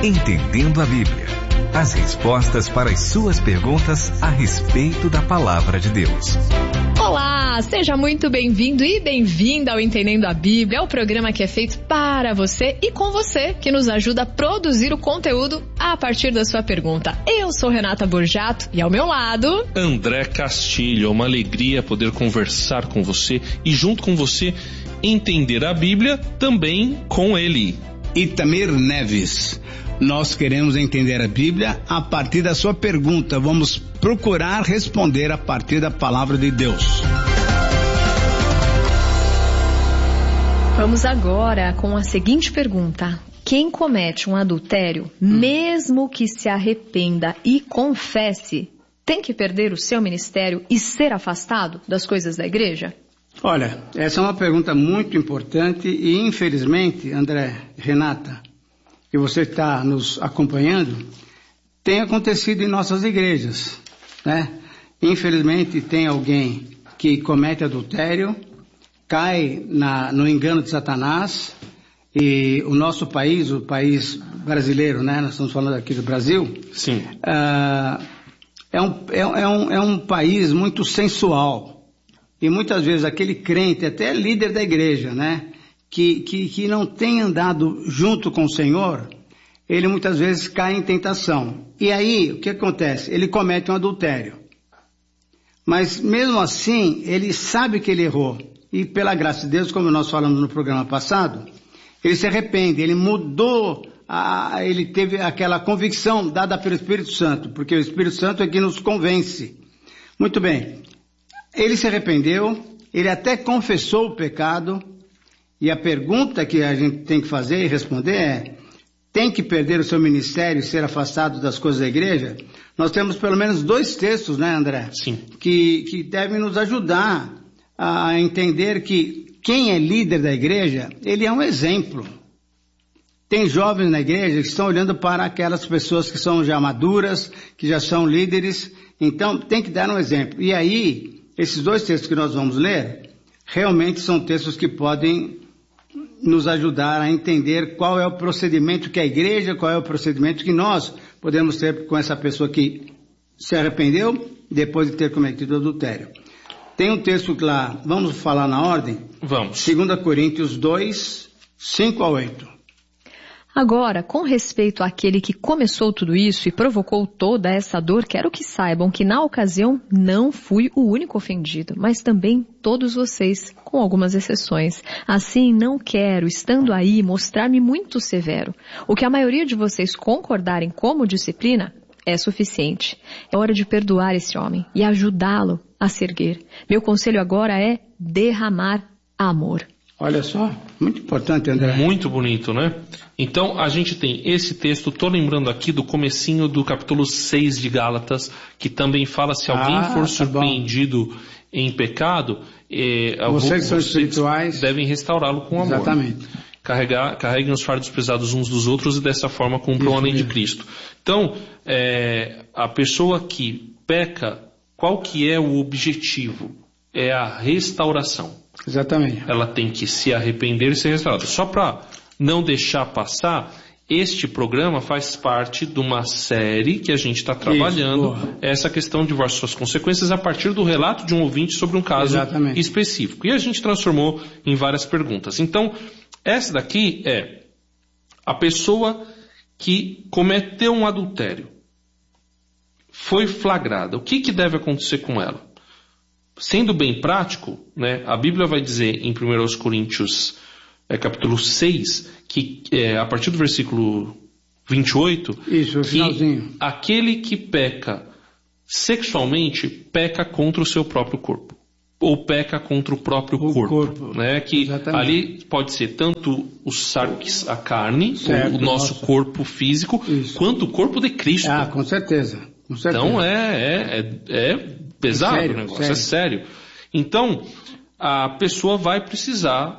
Entendendo a Bíblia. As respostas para as suas perguntas a respeito da Palavra de Deus. Olá, seja muito bem-vindo e bem-vinda ao Entendendo a Bíblia, o programa que é feito para você e com você, que nos ajuda a produzir o conteúdo a partir da sua pergunta. Eu sou Renata Borjato e ao meu lado... André Castilho. É uma alegria poder conversar com você e junto com você entender a Bíblia também com ele. Itamir Neves. Nós queremos entender a Bíblia a partir da sua pergunta. Vamos procurar responder a partir da palavra de Deus. Vamos agora com a seguinte pergunta. Quem comete um adultério, mesmo que se arrependa e confesse, tem que perder o seu ministério e ser afastado das coisas da igreja? Olha, essa é uma pergunta muito importante e infelizmente, André, Renata, que você está nos acompanhando, tem acontecido em nossas igrejas, né? Infelizmente tem alguém que comete adultério, cai no engano de Satanás, e o nosso país, o país brasileiro, né? Nós estamos falando aqui do Brasil. Sim. É um país muito sensual, e muitas vezes aquele crente, até líder da igreja, né? Que não tem andado junto com o Senhor, ele muitas vezes cai em tentação. E aí, o que acontece? Ele comete um adultério. Mas mesmo assim, ele sabe que ele errou. E pela graça de Deus, como nós falamos no programa passado, ele se arrepende, ele mudou, ele teve aquela convicção dada pelo Espírito Santo, porque o Espírito Santo é que nos convence. Muito bem, ele se arrependeu, ele até confessou o pecado. E a pergunta que a gente tem que fazer e responder é: tem que perder o seu ministério e ser afastado das coisas da igreja? Nós temos pelo menos 2 textos, né, André? Sim. Que devem nos ajudar a entender que quem é líder da igreja, ele é um exemplo. Tem jovens na igreja que estão olhando para aquelas pessoas que são já maduras, que já são líderes, então tem que dar um exemplo. E aí, esses 2 textos que nós vamos ler, realmente são textos que podem nos ajudar a entender qual é o procedimento que a igreja, qual é o procedimento que nós podemos ter com essa pessoa que se arrependeu depois de ter cometido adultério. Tem um texto que lá, vamos falar na ordem? Vamos. 2 Coríntios 2, 5 a 8. Agora, com respeito àquele que começou tudo isso e provocou toda essa dor, quero que saibam que na ocasião não fui o único ofendido, mas também todos vocês, com algumas exceções. Assim, não quero, estando aí, mostrar-me muito severo. O que a maioria de vocês concordarem como disciplina é suficiente. É hora de perdoar esse homem e ajudá-lo a se erguer. Meu conselho agora é derramar amor. Olha só, muito importante, André. Muito bonito, né? Então, a gente tem esse texto, estou lembrando aqui do comecinho do capítulo 6 de Gálatas, que também fala: se alguém for surpreendido em pecado, vocês que são espirituais devem restaurá-lo com amor. Exatamente. Carreguem os fardos pesados uns dos outros e dessa forma cumpram a lei de Cristo. Então, a pessoa que peca, qual que é o objetivo? É a restauração. Exatamente. Ela tem que se arrepender e ser restaurada. Só para não deixar passar, este programa faz parte de uma série que a gente está trabalhando, essa questão de divórcio e suas consequências, a partir do relato de um ouvinte sobre um caso específico. E a gente transformou em várias perguntas. Então, essa daqui é a pessoa que cometeu um adultério, foi flagrada. O que deve acontecer com ela? Sendo bem prático, né, a Bíblia vai dizer em 1 Coríntios capítulo 6, que a partir do versículo 28, que aquele que peca sexualmente peca contra o seu próprio corpo, ou peca contra o próprio corpo. Né, que ali pode ser tanto o sarx, a carne, o nosso corpo físico, quanto o corpo de Cristo. Com certeza. Então é pesado, o negócio, é sério. Então, a pessoa vai precisar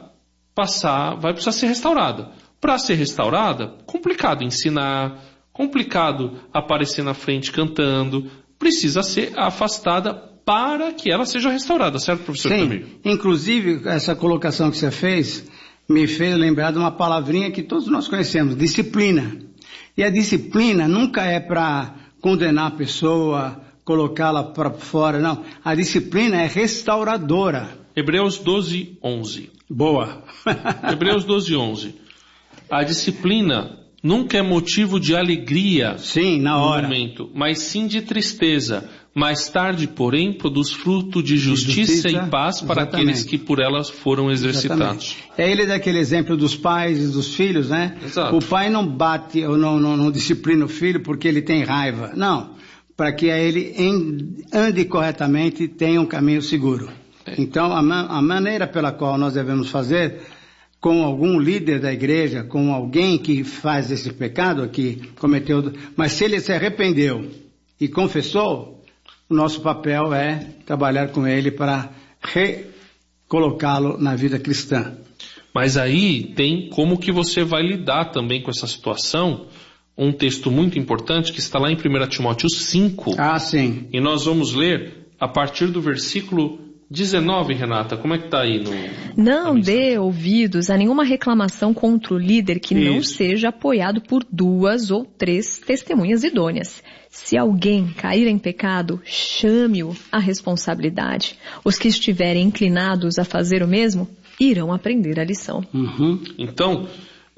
ser restaurada. Para ser restaurada, complicado ensinar, complicado aparecer na frente cantando, precisa ser afastada para que ela seja restaurada, certo, professor? Sim, inclusive essa colocação que você fez me fez lembrar de uma palavrinha que todos nós conhecemos, disciplina. E a disciplina nunca é para condenar a pessoa, colocá-la para fora, não. A disciplina é restauradora. Hebreus 12, 11. Boa. Hebreus 12, 11. A disciplina nunca é motivo de alegria, sim, na hora, no momento, mas sim de tristeza. Mais tarde, porém, produz fruto de justiça e paz para aqueles que por elas foram exercitados. É ele daquele exemplo dos pais e dos filhos, né? Exato. O pai não bate ou não disciplina o filho porque ele tem raiva. Não, para que ele ande corretamente e tenha um caminho seguro. Então, a maneira pela qual nós devemos fazer com algum líder da igreja, com alguém que faz esse pecado, que cometeu, mas se ele se arrependeu e confessou, o nosso papel é trabalhar com ele para recolocá-lo na vida cristã. Mas aí tem como que você vai lidar também com essa situação, um texto muito importante que está lá em 1 Timóteo 5. Ah, sim. E nós vamos ler a partir do versículo 19, Renata, como é que está aí no... Não dê ouvidos a nenhuma reclamação contra o líder que não Isso. seja apoiado por 2 ou 3 testemunhas idôneas. Se alguém cair em pecado, chame-o à responsabilidade. Os que estiverem inclinados a fazer o mesmo, irão aprender a lição. Uhum. Então,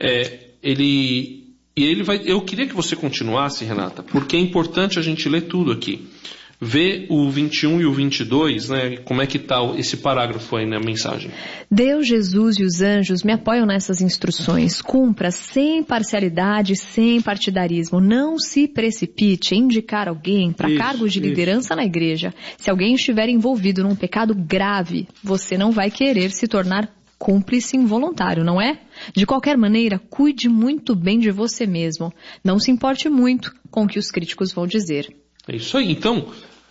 eu queria que você continuasse, Renata, porque é importante a gente ler tudo aqui. Vê o 21 e o 22, né? Como é que está esse parágrafo aí na mensagem? Deus, Jesus e os anjos me apoiam nessas instruções. Cumpra sem parcialidade, sem partidarismo. Não se precipite em indicar alguém para cargos de liderança na igreja. Se alguém estiver envolvido num pecado grave, você não vai querer se tornar cúmplice involuntário, não é? De qualquer maneira, cuide muito bem de você mesmo. Não se importe muito com o que os críticos vão dizer. É isso aí. Então,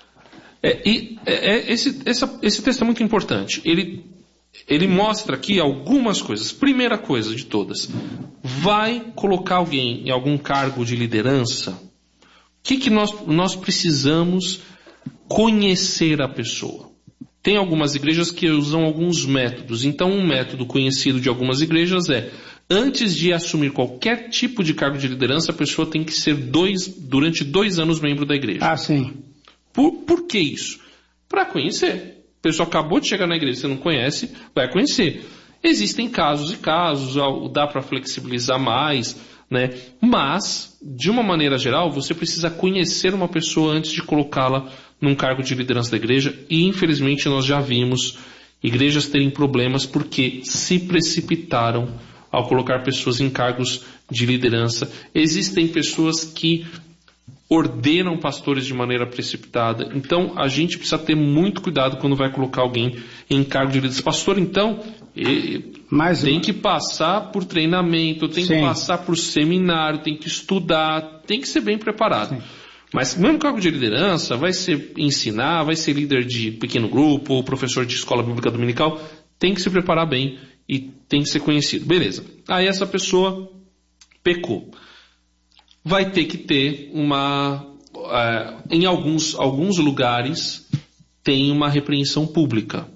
esse texto é muito importante. Ele mostra aqui algumas coisas. Primeira coisa de todas, vai colocar alguém em algum cargo de liderança, o que nós precisamos conhecer a pessoa? Tem algumas igrejas que usam alguns métodos. Então, um método conhecido de algumas igrejas é: antes de assumir qualquer tipo de cargo de liderança, a pessoa tem que ser durante 2 anos membro da igreja. Ah, sim. Por que isso? Para conhecer. A pessoa acabou de chegar na igreja, você não conhece, vai conhecer. Existem casos e casos, dá para flexibilizar mais, né? Mas, de uma maneira geral, você precisa conhecer uma pessoa antes de colocá-la num cargo de liderança da igreja. E, infelizmente, nós já vimos igrejas terem problemas porque se precipitaram ao colocar pessoas em cargos de liderança. Existem pessoas que ordenam pastores de maneira precipitada. Então, a gente precisa ter muito cuidado quando vai colocar alguém em cargo de liderança. Pastor, então, tem que passar por treinamento, tem que passar por seminário, tem que estudar, tem que ser bem preparado. Sim. Mas mesmo cargo de liderança, vai ser ensinar, vai ser líder de pequeno grupo, ou professor de escola bíblica dominical, tem que se preparar bem e tem que ser conhecido. Beleza. Aí essa pessoa pecou. Vai ter que ter em alguns lugares tem uma repreensão pública.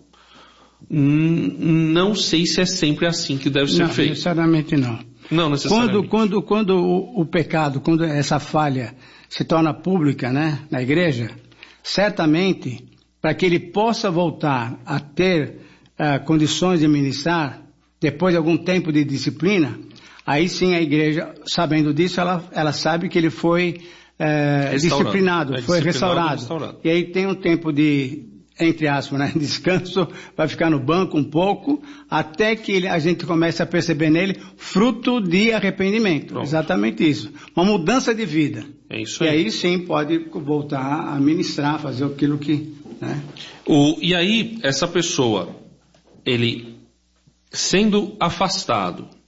Não sei se é sempre assim que deve ser feito. Necessariamente não. Não necessariamente. Quando o pecado, quando essa falha se torna pública, né, na igreja, certamente, para que ele possa voltar a ter condições de ministrar, depois de algum tempo de disciplina, aí sim a igreja, sabendo disso, ela sabe que ele foi disciplinado, foi restaurado. E aí tem um tempo de, entre aspas, né, descanso, vai ficar no banco um pouco, até que a gente comece a perceber nele fruto de arrependimento. Pronto. Exatamente isso. Uma mudança de vida. É isso aí. E aí sim pode voltar a ministrar, fazer aquilo que... Né? E aí, essa pessoa, ele sendo afastado,